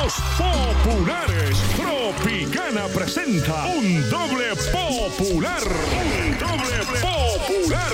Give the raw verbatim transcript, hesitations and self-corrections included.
Los populares. Tropicana presenta un doble popular. Un doble popular.